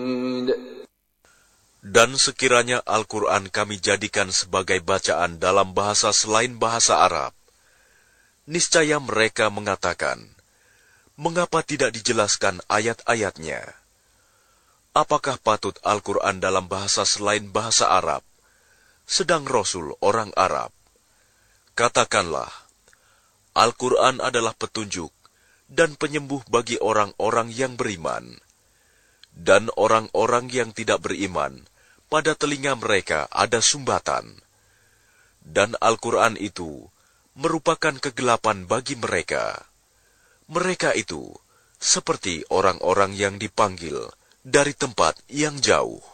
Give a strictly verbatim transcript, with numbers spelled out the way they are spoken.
Dan sekiranya Al-Quran kami jadikan sebagai bacaan dalam bahasa selain bahasa Arab, niscaya mereka mengatakan, mengapa tidak dijelaskan ayat-ayatnya? Apakah patut Al-Quran dalam bahasa selain bahasa Arab, sedang Rasul orang Arab? Katakanlah, Al-Quran adalah petunjuk dan penyembuh bagi orang-orang yang beriman. Dan orang-orang yang tidak beriman, pada telinga mereka ada sumbatan. Dan Al-Quran itu merupakan kegelapan bagi mereka. Mereka itu seperti orang-orang yang dipanggil dari tempat yang jauh.